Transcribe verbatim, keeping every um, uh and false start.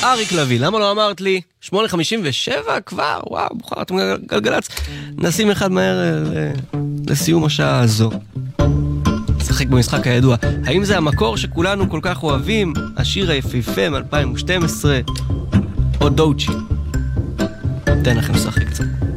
אריק לוי, למה לא אמרת לי? שמונה חמישים ושבע כבר? וואו, בוחר, אתם גלגלץ. נשים אחד מהר לסיום השעה הזו. שחק במשחק הידוע. האם זה המקור שכולנו כל כך אוהבים? השיר היפיפה מ-אלפיים ושתים עשרה? או דוצ'י? תן לכם לשחק קצת.